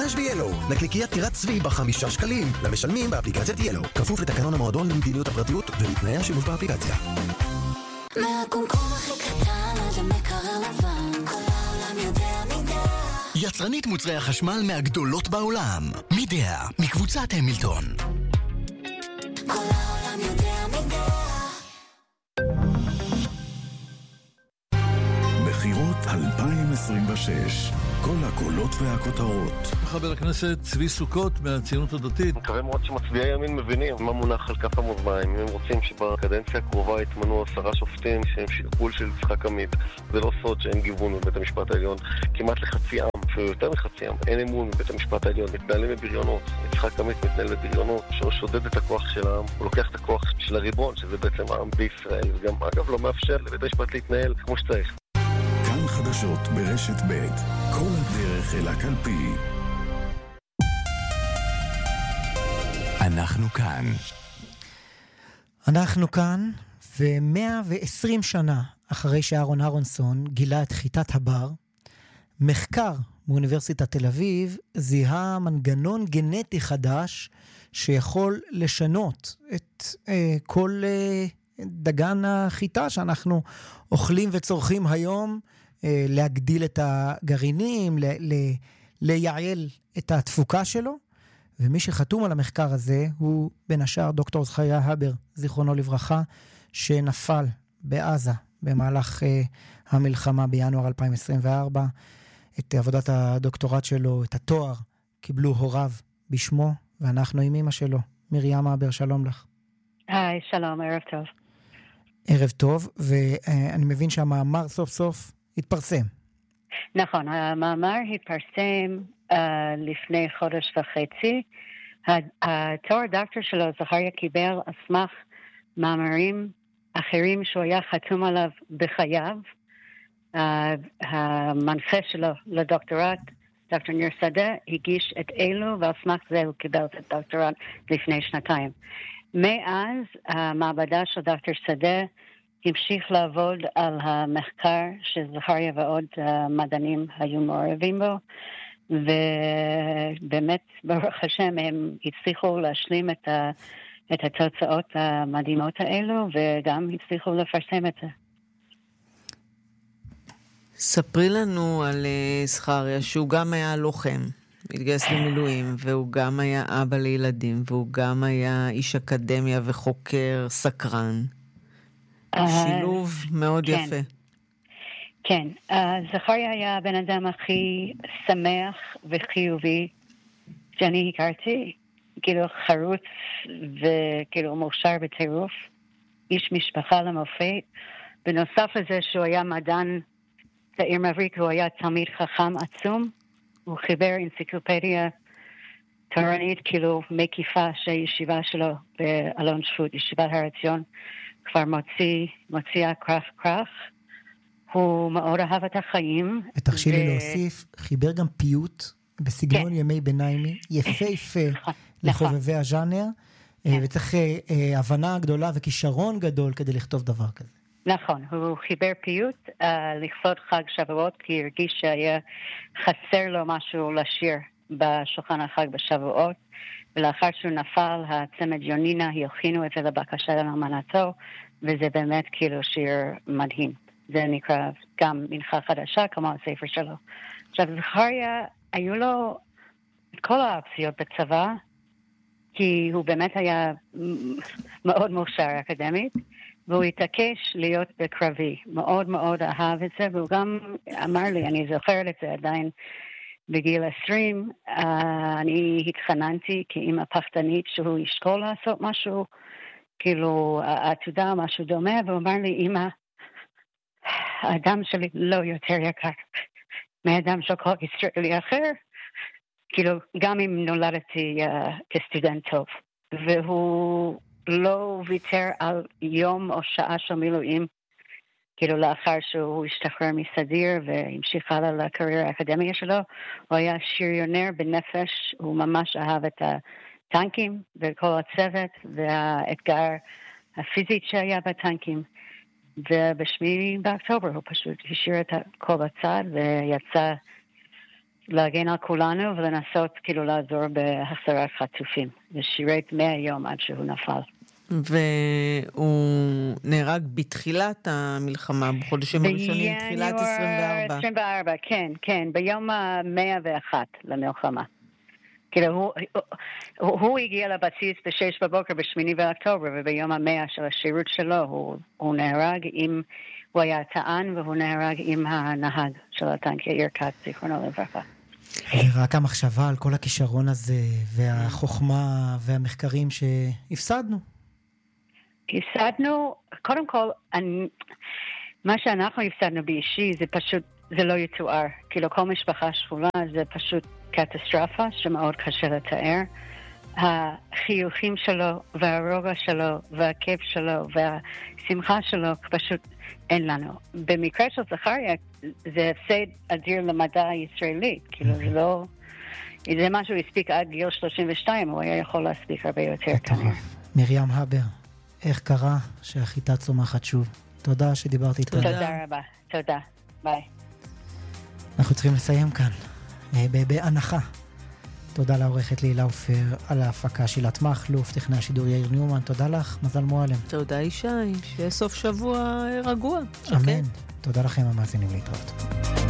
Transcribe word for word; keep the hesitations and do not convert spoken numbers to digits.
ממש ביאלו. נקניקיית טירת צבי בחמישה שקלים. למשלמים באפליקציית יאלו. כפוף לתקנון המועדון למדיניות הפרטיות ולתנאי השימוש באפליקציה. מהקומקום הכי קטן עד המקרר לבן, כל העולם יודע מידע. יצרנית מוצרי החשמל מהגדולות בעולם. מידע, מקבוצת המילטון. כל העולם יודע מידע. בחירות אלפיים עשרים ושש. כל הקולות והכותרות. חבר הכנסת צבי סוכות מהציונות הדתית. מקווה מאוד שמצביעי ימין מבינים מה מונח על כף המאזניים. אם הם רוצים שבקדנציה הקרובה יתמנו עשרה שופטים שהם שיקול של יצחק עמית, זה לא סוד שאין גיוון בבית המשפט העליון. כמעט לחצי עם, אפילו יותר מחצי עם, אין אמון בבית המשפט העליון. מתנהלים בבריונות. יצחק עמית מתנהל בבריונות, שהוא שודד את הכוח של העם. הוא לוקח את הכוח של הריבון, שזה בעצם העם בישראל, וגם אגב לא מאפשר לבית המשפט להתנהל כמו שצריך. כאן חדשות ברשת ב', כל הדרך אל הקלפי. אנחנו כאן. אנחנו כאן, ו-מאה ועשרים שנה אחרי שאהרון אהרונסון גילה את חיטת הבר, מחקר מאוניברסיטת תל אביב זיהה מנגנון גנטי חדש שיכול לשנות את אה, כל אה, דגן החיטה שאנחנו אוכלים וצורכים היום, אה, להגדיל את הגרעינים, ל- ל- לייעל את התפוקה שלו. ומי שחתום על המחקר הזה הוא בין השאר דוקטור זכריה הבר, זיכרונו לברכה, שנפל בעזה במהלך uh, המלחמה בינואר אלפיים עשרים וארבע. את עבודת הדוקטורט שלו, את התואר, קיבלו הוריו בשמו, ואנחנו עם אמא שלו, מרים הבר, שלום לך. היי, שלום, ערב טוב. ערב טוב, ואני uh, מבין שהמאמר סוף סוף התפרסם. נכון, המאמר התפרסם uh, לפני חודש וחצי. התואר דוקטור שלו, זכריה, קיבל על סמך מאמרים אחרים שהוא היה חתום עליו בחייו. Uh, המנחה שלו לדוקטורט, דוקטור ניר שדה, הגיש את אלו, ועל סמך זה הוא קיבל את הדוקטורט לפני שנתיים. מאז המעבדה של דוקטור שדה המשיך לעבוד על המחקר שזכריה ועוד uh, מדענים היו מעורבים בו, ובאמת ברוך השם הם הצליחו להשלים את, ה, את התוצאות המדהימות האלו, וגם הצליחו לפרסם את זה. ספרי לנו על uh, זכריה, שהוא גם היה לוחם, התגייס למילואים, והוא גם היה אבא לילדים, והוא גם היה איש אקדמיה וחוקר סקרן. שילוב מאוד כן. יפה. כן, uh, זכריה היה הבן אדם הכי שמח וחיובי שאני הכרתי, כאילו חרוץ וכאילו מאושר בטירוף, איש משפחה למופת. בנוסף לזה שהוא היה מדען צעיר מבריק, הוא היה תלמיד חכם עצום, הוא חיבר אנציקלופדיה תורנית כאילו מקיפה שהישיבה שלו באלון שבות, ישיבת הר עציון, כבר מוציא, מוציאה כרך כרך. הוא מאוד אהב את החיים. ותרשי לי להוסיף, חיבר גם פיוט בסגנון ימי ביניימי, יפהפה לחובבי הז'אנר, וצריך הבנה גדולה וכישרון גדול כדי לכתוב דבר כזה. נכון, הוא חיבר פיוט לכבוד חג שבועות, כי הרגיש שהיה חסר לו משהו לשיר בשולחן החג בשבועות, ולאחר שהוא נפל, הצמד יונינה הלחינו את זה לבקשה לאלמנתו, וזה באמת כאילו שיר מדהים. זה נקרא גם מנחה חדשה, כמו הספר שלו. עכשיו, זכריה, היו לו את כל האופציות בצבא, כי הוא באמת היה מאוד מוכשר אקדמית, והוא התעקש להיות בקרבי. מאוד מאוד אהב את זה, והוא גם אמר לי, אני זוכרת את זה עדיין בגיל עשרים, uh, אני התחננתי כאמא פחדנית שהוא ישקול לעשות משהו, כאילו, עתודה, משהו דומה, והוא אמר לי, אמא, האדם שלי לא יותר יקר מהאדם של כל ישראלי אחר, כאילו, גם אם נולדתי uh, כסטודנט טוב. והוא לא ויתר על יום או שעה של מילואים, כאילו לאחר שהוא השתחרר מסדיר והמשיך הלאה לקריירה האקדמיה שלו. הוא היה שריונר בנפש, הוא ממש אהב את הטנקים וכל הצוות והאתגר הפיזית שהיה בטנקים. ובשמיני באוקטובר הוא פשוט השאיר את הכל בצד ויצא להגן על כולנו ולנסות כאילו לעזור בהחזרת חטופים. ושירת מאה יום עד שהוא נפל. והוא נהרג בתחילת המלחמה, בחודשים הראשונים, תחילת עשרים וארבע. עשרים וארבע, כן, כן, ביום ה-מאה ואחת למלחמה. כאילו, הוא, הוא, הוא הגיע לבסיס בשש בבוקר בשמיני באוקטובר, וביום המאה של השירות שלו הוא, הוא נהרג עם, הוא היה טען, והוא נהרג עם הנהג של הטנק, יאיר כץ, זיכרונו לברכה. ורק המחשבה על כל הכישרון הזה, והחוכמה והמחקרים שהפסדנו. הפסדנו, קודם כל, אני, מה שאנחנו הפסדנו באישי זה פשוט, זה לא יתואר. כאילו כל משפחה שכולה זה פשוט קטסטרופה שמאוד קשה לתאר. החיוכים שלו והרוגע שלו והכיף שלו והשמחה שלו פשוט אין לנו. במקרה של זכריה זה הפסד אדיר למדע הישראלי. כאילו זה לא, זה משהו הספיק עד גיל שלושים ושתיים, הוא היה יכול להספיק הרבה יותר כנראה. מרים הבר. איך קרה שהחיטה צומחת שוב? תודה שדיברתי איתנו. תודה רבה, תודה, ביי. אנחנו צריכים לסיים כאן, בהנחה. תודה לעורכת לילה אופר, על ההפקה שילת מחלוף, טכנאי השידור יאיר ניומן, תודה לך, מזל מועלם. תודה ישי, שיהיה סוף שבוע רגוע. אמן, תודה לכם המאזינים להתראות.